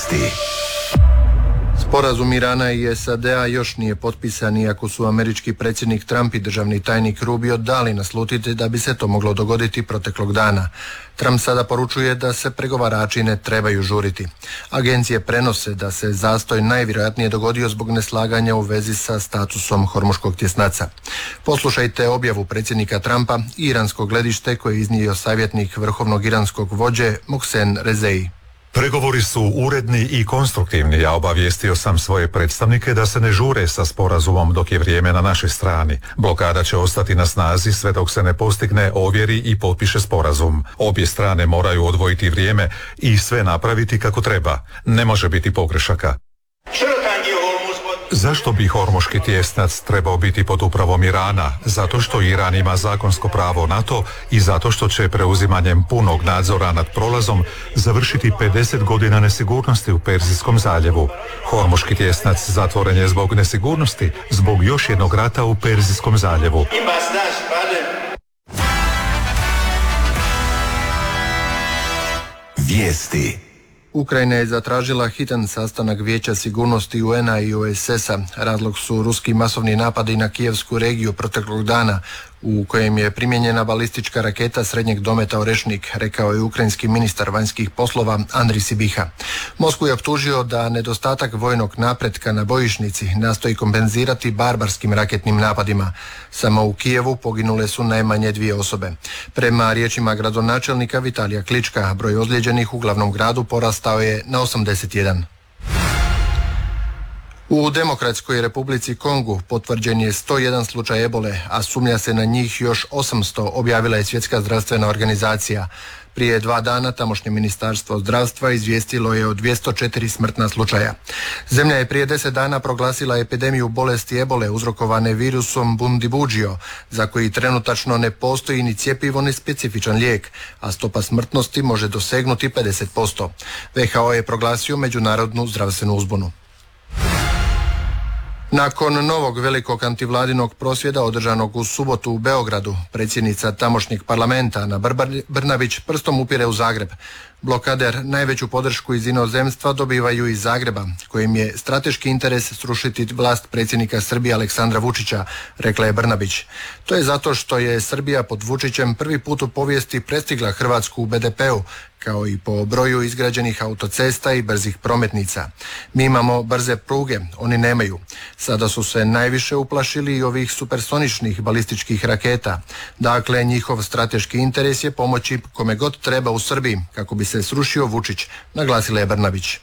Vijesti. Sporazum Irana i SAD-a još nije potpisan, iako su američki predsjednik Trump i državni tajnik Rubio dali naslutiti da bi se to moglo dogoditi proteklog dana. Trump sada poručuje da se pregovarači ne trebaju žuriti. Agencije prenose da se zastoj najvjerojatnije dogodio zbog neslaganja u vezi sa statusom Hormuškog tjesnaca. Poslušajte objavu predsjednika Trumpa i iransko gledište koje je iznio savjetnik vrhovnog iranskog vođe Mohsen Rezei. Pregovori su uredni i konstruktivni. Ja obavijestio sam svoje predstavnike da se ne žure sa sporazumom dok je vrijeme na našoj strani. Blokada će ostati na snazi sve dok se ne postigne, ovjeri i potpiše sporazum. Obje strane moraju odvojiti vrijeme i sve napraviti kako treba. Ne može biti pogrešaka. Zašto bi Hormuški tjesnac trebao biti pod upravom Irana? Zato što Iran ima zakonsko pravo na to i zato što će preuzimanjem punog nadzora nad prolazom završiti 50 godina nesigurnosti u Perzijskom zaljevu. Hormuški tjesnac zatvoren je zbog nesigurnosti, zbog još jednog rata u Perzijskom zaljevu. Vijesti. Ukrajina je zatražila hitan sastanak Vijeća sigurnosti UN-a i OESS-a. Razlog su ruski masovni napadi na kijevsku regiju proteklog dana, u kojem je primijenjena balistička raketa srednjeg dometa Orešnik, rekao je ukrajinski ministar vanjskih poslova Andrij Sibiha. Moskvu je optužio da nedostatak vojnog napretka na bojišnici nastoji kompenzirati barbarskim raketnim napadima. Samo u Kijevu poginule su najmanje 2 osobe. Prema riječima gradonačelnika Vitalija Klička, broj ozlijeđenih u glavnom gradu porastao je na 81. U Demokratskoj Republici Kongu potvrđen je 101 slučaj ebole, a sumnja se na njih još 800, objavila je Svjetska zdravstvena organizacija. Prije 2 dana tamošnje ministarstvo zdravstva izvijestilo je o 204 smrtna slučaja. Zemlja je prije 10 dana proglasila epidemiju bolesti ebole uzrokovane virusom Bundibugyo, za koji trenutačno ne postoji ni cjepivo ni specifičan lijek, a stopa smrtnosti može dosegnuti 50%. WHO je proglasio međunarodnu zdravstvenu uzbunu. Nakon novog velikog antivladinog prosvjeda održanog u subotu u Beogradu, predsjednica tamošnjeg parlamenta Ana Brnabić prstom upire u Zagreb. Blokader najveću podršku iz inozemstva dobivaju iz Zagreba, kojim je strateški interes srušiti vlast predsjednika Srbije Aleksandra Vučića, rekla je Brnabić. To je zato što je Srbija pod Vučićem prvi put u povijesti prestigla Hrvatsku u BDP-u, kao i po broju izgrađenih autocesta i brzih prometnica. Mi imamo brze pruge, oni nemaju. Sada su se najviše uplašili i ovih supersoničnih balističkih raketa. Dakle, njihov strateški interes je pomoći kome god treba u Srbiji, kako bi se srušio Vučić, naglasila je Brnabić.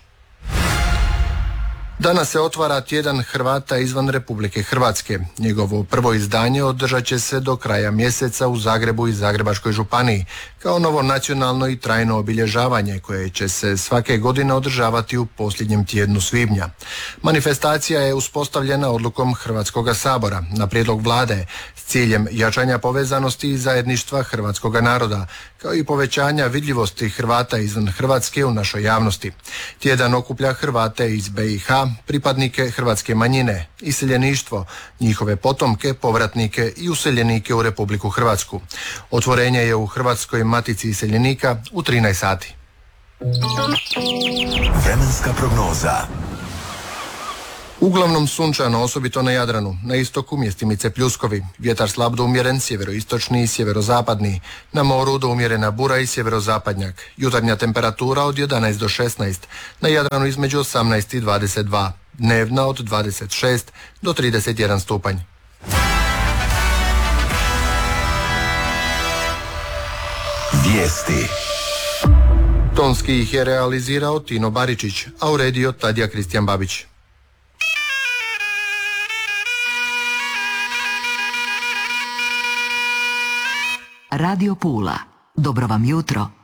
Danas se otvara tjedan Hrvata izvan Republike Hrvatske. Njegovo prvo izdanje održat će se do kraja mjeseca u Zagrebu i Zagrebačkoj županiji, kao novo nacionalno i trajno obilježavanje koje će se svake godine održavati u posljednjem tjednu svibnja. Manifestacija je uspostavljena odlukom Hrvatskoga sabora na prijedlog vlade s ciljem jačanja povezanosti i zajedništva hrvatskoga naroda, kao i povećanja vidljivosti Hrvata izvan Hrvatske u našoj javnosti. Tjedan okuplja Hrvate iz BiH, pripadnike hrvatske manjine, iseljeništvo, njihove potomke, povratnike i useljenike u Republiku Hrvatsku. Otvorenje je u Hrvatskoj matici iseljenika u 13 sati. Vremenska prognoza. Uglavnom sunčano, osobito na Jadranu. Na istoku mjestimice pljuskovi. Vjetar slab do umjeren, sjeveroistočni i sjeverozapadni. Na moru do umjerena bura i sjeverozapadnjak. Jutarnja temperatura od 11 do 16. Na Jadranu između 18 i 22. Dnevna od 26 do 31 stupanj. Vijesti. Tonski ih je realizirao Tino Baričić, a uredio Tadija Kristijan Babić. Radio Pula. Dobro vam jutro.